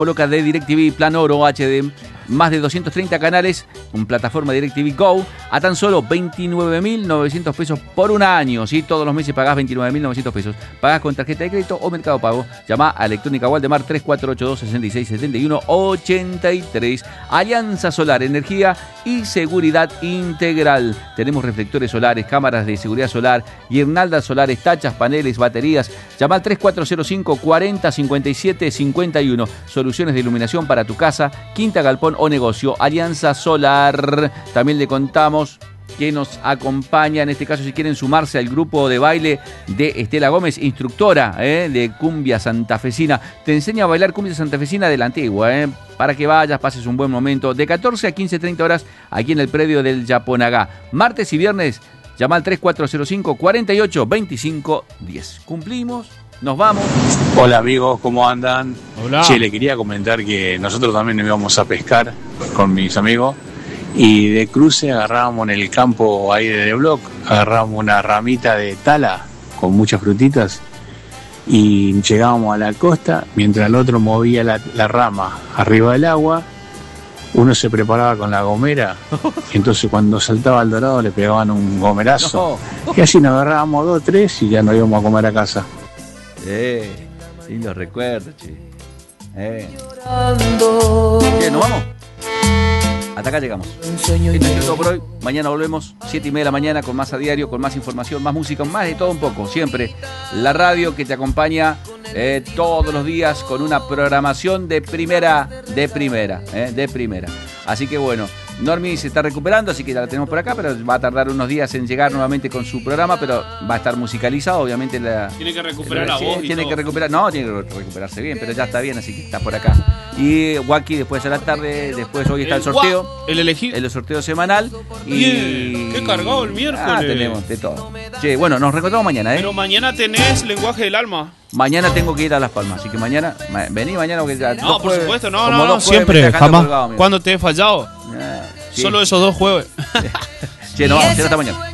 Coloca de DirecTV Plan Oro HD, más de 230 canales con plataforma DirecTV Go a tan solo 29.900 pesos por un año. ¿Sí? Todos los meses pagás 29.900 pesos. Pagás con tarjeta de crédito o Mercado Pago. Llamá a Electrónica Waldemar 3482-6671-83. Alianza Solar, energía y seguridad integral. Tenemos reflectores solares, cámaras de seguridad solar, guirnaldas solares, tachas, paneles, baterías. Llamá al 3405 40 57 51. Soluciones de iluminación para tu casa, quinta, galpón o negocio. Alianza Solar. También le contamos que nos acompaña, en este caso, si quieren sumarse al grupo de baile de Estela Gómez, instructora de cumbia santafesina. Te enseña a bailar cumbia santafesina de la antigua, para que vayas, pases un buen momento. De 14 a 15:30 horas, aquí en el predio del Yaponagá. Martes y viernes, llama al 3405 48 25 10. Cumplimos. Nos vamos. Hola amigos, ¿cómo andan? Hola. Che, le quería comentar que nosotros también nos íbamos a pescar con mis amigos y de cruce agarrábamos en el campo ahí de The Block, agarrábamos una ramita de tala con muchas frutitas y llegábamos a la costa, mientras el otro movía la rama arriba del agua, uno se preparaba con la gomera, y entonces cuando saltaba al dorado le pegaban un gomerazo, y así nos agarrábamos 2, 3 y ya nos íbamos a comer a casa. Lindo recuerdo, che. ¿Nos vamos? Hasta acá llegamos. Esto es todo por hoy. Mañana volvemos, 7:30 de la mañana, con más a diario, con más información, más música, más de todo un poco. Siempre la radio que te acompaña todos los días con una programación de primera. Así que bueno, Normi se está recuperando, así que ya la tenemos por acá, pero va a tardar unos días en llegar nuevamente con su programa, pero va a estar musicalizado, obviamente. Tiene que recuperar la voz. Tiene que recuperarse bien, pero ya está bien, así que está por acá. Y Wacky después a la tarde, después hoy está el sorteo. El elegido. El sorteo semanal. Bien, qué cargado el miércoles. Tenemos de todo. Che, bueno, nos reencontramos mañana, Pero mañana tenés lenguaje del alma. Mañana tengo que ir a Las Palmas, así que mañana, vení mañana porque ya. No, por supuesto, no, siempre, jamás. Cuando te he fallado. Sí. Solo esos 2 jueves. Che, nos vamos, hasta mañana.